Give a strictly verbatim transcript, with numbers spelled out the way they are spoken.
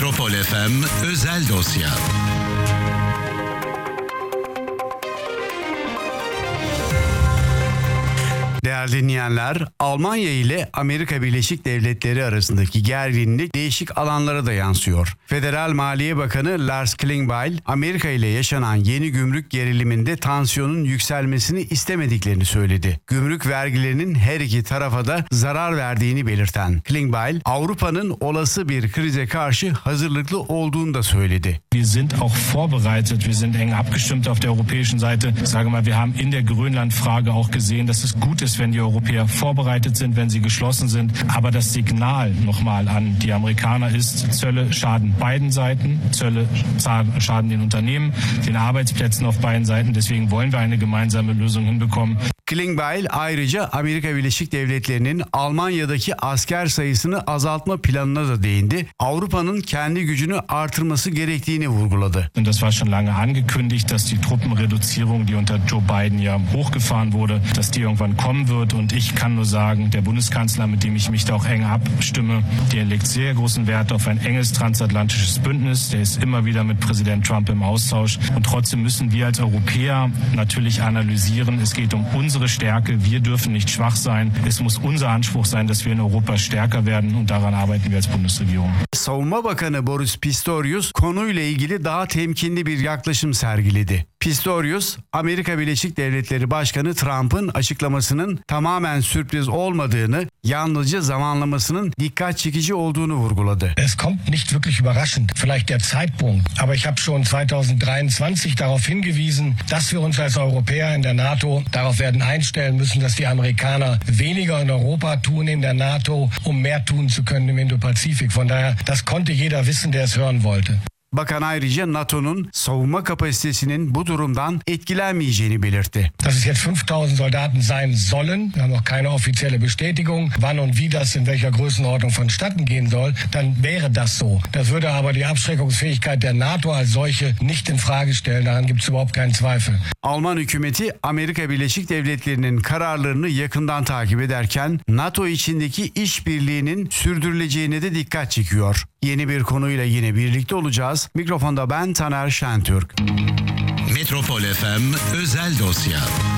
Metropol F M özel dosya. Değerli dinleyenler, Almanya ile Amerika Birleşik Devletleri arasındaki gerginlik değişik alanlara da yansıyor. Federal Maliye Bakanı Lars Klingbeil, Amerika ile yaşanan yeni gümrük geriliminde tansiyonun yükselmesini istemediklerini söyledi. Gümrük vergilerinin her iki tarafa da zarar verdiğini belirten Klingbeil, Avrupa'nın olası bir krize karşı hazırlıklı olduğunu da söyledi. Wir sind auch vorbereitet, wir sind eng abgestimmt auf der europäischen Seite. Ich sage mal, wir haben in der Grönland-Frage auch gesehen, dass es gut ist, wenn die Europäer vorbereitet sind, wenn sie geschlossen sind. Aber das Signal nochmal an die Amerikaner ist, Zölle schaden beiden Seiten. Zölle schaden den Unternehmen, den Arbeitsplätzen auf beiden Seiten. Deswegen wollen wir eine gemeinsame Lösung hinbekommen. Klingbeil ayrıca Amerika Birleşik Devletleri'nin Almanya'daki asker sayısını azaltma planına da değindi. Avrupa'nın kendi gücünü artırması gerektiğini vurguladı. Und das war schon lange angekündigt, dass die Truppenreduzierung, die unter Joe Biden ja hochgefahren wurde, dass die irgendwann kommen wird. Und ich kann nur sagen, der Bundeskanzler, mit dem ich mich da auch eng abstimme, der legt sehr großen Wert auf ein enges transatlantisches Bündnis. Der ist immer wieder mit Präsident Trump im Austausch. Und trotzdem müssen wir als Europäer natürlich analysieren, es geht um unsere Stärke. Wir dürfen nicht schwach sein. Es muss unser Anspruch sein, dass wir in Europa stärker werden und daran arbeiten wir als Bundesregierung. Savunma Bakanı Boris Pistorius konuyla ilgili daha temkinli bir yaklaşım sergiledi. Pistorius, Amerika Birleşik Devletleri Başkanı Trump'ın açıklamasının tamamen sürpriz olmadığını, yalnızca zamanlamasının dikkat çekici olduğunu vurguladı. Es kommt nicht wirklich überraschend, vielleicht der Zeitpunkt, aber ich habe schon zwanzig dreiundzwanzig darauf hingewiesen, dass wir uns als Europäer in der NATO darauf werden einstellen müssen, dass die Amerikaner weniger in Europa tun in der NATO, um mehr tun zu können im Indo-Pazifik. Von daher, das konnte jeder wissen, der es hören wollte. Bakan ayrıca NATO'nun savunma kapasitesinin bu durumdan etkilenmeyeceğini belirtti. Dass es jetzt fünftausend Soldaten sein sollen, wir haben noch keine offizielle Bestätigung, wann und wie das in welcher Größenordnung vonstatten gehen soll, dann wäre das so. Das würde aber die Abschreckungsfähigkeit der NATO als solche nicht in Frage stellen, daran gibt es überhaupt keinen Zweifel. Alman hükümeti Amerika Birleşik Devletleri'nin kararlarını yakından takip ederken NATO içindeki işbirliğinin sürdürüleceğine de dikkat çekiyor. Yeni bir konuyla yine birlikte olacağız. Mikrofonda ben Taner Şentürk. Metropol F M özel dosya.